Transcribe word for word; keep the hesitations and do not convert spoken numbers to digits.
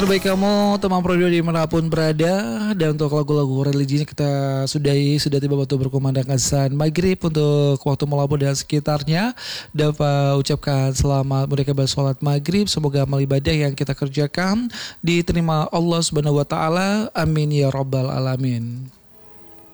Baik kamu teman Prodio dimanapun berada. Dan untuk lagu-lagu religinya kita sudahi. Sudah tiba waktu berkumandang azan maghrib untuk waktu Malabo dan sekitarnya. Dapat ucapkan selamat mereka bersolat maghrib. Semoga amal ibadah yang kita kerjakan diterima Allah Subhanahu Wa Taala. Amin ya Rabbal Alamin.